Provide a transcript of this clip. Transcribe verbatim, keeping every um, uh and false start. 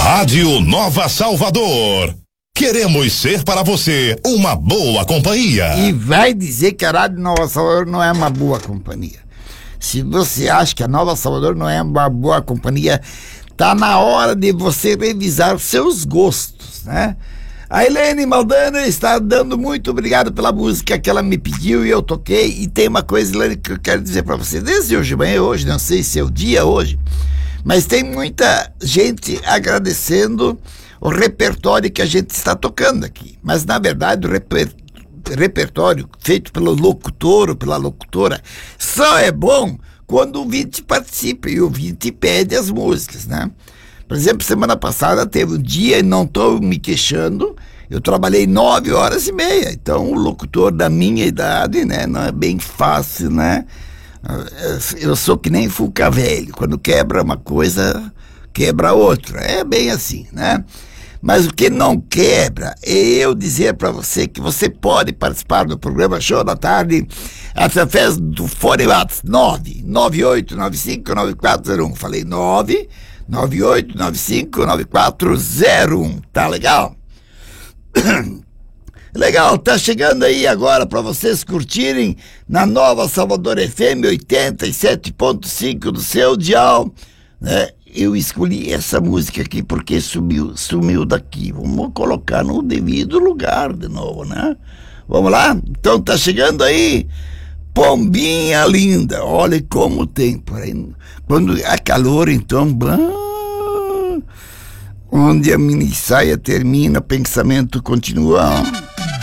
Rádio Nova Salvador. Queremos ser para você uma boa companhia. E vai dizer que a Rádio Nova Salvador não é uma boa companhia. Se você acha que a Nova Salvador não é uma boa companhia, tá na hora de você revisar seus gostos, né? A Helene Maldana está dando muito obrigado pela música que ela me pediu e eu toquei. E tem uma coisa, Helene, que eu quero dizer para você. Desde hoje de manhã, hoje, não sei se é o dia hoje, mas tem muita gente agradecendo o repertório que a gente está tocando aqui. Mas, na verdade, o reper, repertório feito pelo locutor ou pela locutora só é bom quando o ouvinte participa e o ouvinte pede as músicas, né? Por exemplo, semana passada teve um dia, e não estou me queixando, eu trabalhei nove horas e meia. Então, o locutor da minha idade, né, não é bem fácil, né? Eu sou que nem Fuca velho. Quando quebra uma coisa, quebra outra. É bem assim, né? Mas o que não quebra é eu dizer para você que você pode participar do programa Show da Tarde através do Fone WhatsApp nove nove oito nove cinco nove quatro zero um. Falei nove nove oito nove cinco nove quatro zero um. Tá legal? Legal, tá chegando aí agora para vocês curtirem na Nova Salvador F M oitenta e sete ponto cinco do seu dial, né? Eu escolhi essa música aqui porque sumiu, sumiu daqui. Vamos colocar no devido lugar de novo, né? Vamos lá? Então tá chegando aí Pombinha Linda. Olha como tem por aí. Quando há calor, então, onde a mini saia termina, o pensamento continua.